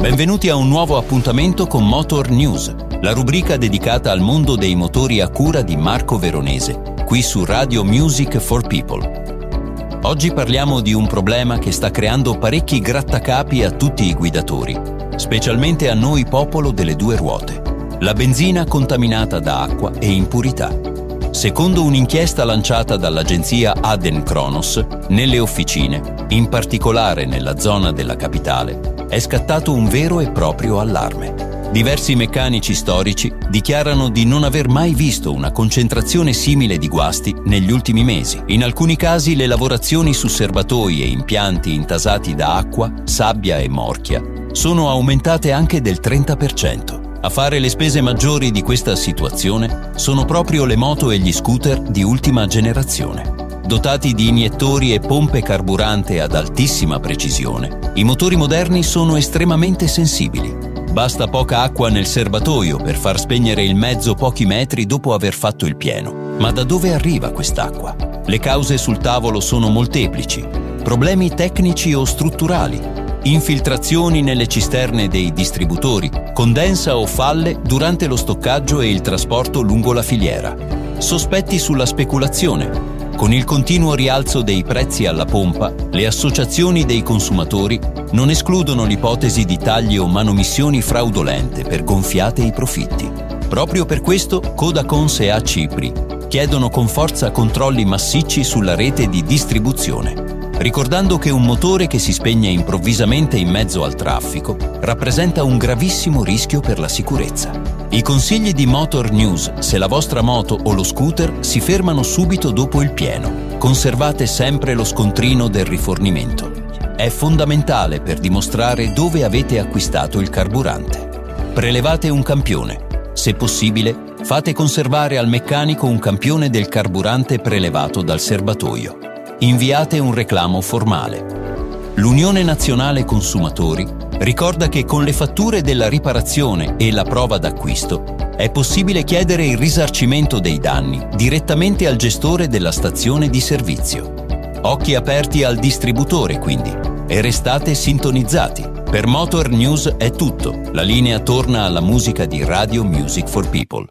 Benvenuti a un nuovo appuntamento con Motor News, la rubrica dedicata al mondo dei motori a cura di Marco Veronese, qui su Radio Music for People. Oggi parliamo di un problema che sta creando parecchi grattacapi a tutti i guidatori, specialmente a noi popolo delle due ruote: la benzina contaminata da acqua e impurità. Secondo un'inchiesta lanciata dall'agenzia Adencronos, nelle officine, in particolare nella zona della capitale, è scattato un vero e proprio allarme. Diversi meccanici storici dichiarano di non aver mai visto una concentrazione simile di guasti negli ultimi mesi. In alcuni casi le lavorazioni su serbatoi e impianti intasati da acqua, sabbia e morchia sono aumentate anche del 30%. A fare le spese maggiori di questa situazione sono proprio le moto e gli scooter di ultima generazione. Dotati di iniettori e pompe carburante ad altissima precisione, i motori moderni sono estremamente sensibili. Basta poca acqua nel serbatoio per far spegnere il mezzo pochi metri dopo aver fatto il pieno. Ma da dove arriva quest'acqua? Le cause sul tavolo sono molteplici: problemi tecnici o strutturali, infiltrazioni nelle cisterne dei distributori, condensa o falle durante lo stoccaggio e il trasporto lungo la filiera, sospetti sulla speculazione. Con il continuo rialzo dei prezzi alla pompa, le associazioni dei consumatori non escludono l'ipotesi di tagli o manomissioni fraudolente per gonfiate i profitti. Proprio per questo Codacons e ACIPRI chiedono con forza controlli massicci sulla rete di distribuzione, ricordando che un motore che si spegne improvvisamente in mezzo al traffico rappresenta un gravissimo rischio per la sicurezza. I consigli di Motor News: se la vostra moto o lo scooter si fermano subito dopo il pieno, conservate sempre lo scontrino del rifornimento. È fondamentale per dimostrare dove avete acquistato il carburante. Prelevate un campione. Se possibile, fate conservare al meccanico un campione del carburante prelevato dal serbatoio. Inviate un reclamo formale. L'Unione Nazionale Consumatori ricorda che con le fatture della riparazione e la prova d'acquisto è possibile chiedere il risarcimento dei danni direttamente al gestore della stazione di servizio. Occhi aperti al distributore, quindi, e restate sintonizzati. Per Motor News è tutto. La linea torna alla musica di Radio Music for People.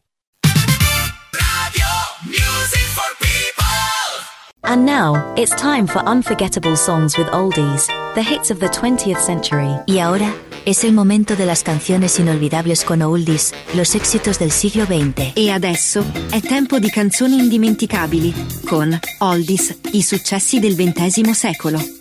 And now, it's time for Unforgettable Songs with Oldies, the hits of the 20th century. Y ahora, es el momento de las canciones inolvidables con Oldies, los éxitos del siglo XX. E adesso è tempo di canzoni indimenticabili con Oldies, i successi del XX secolo.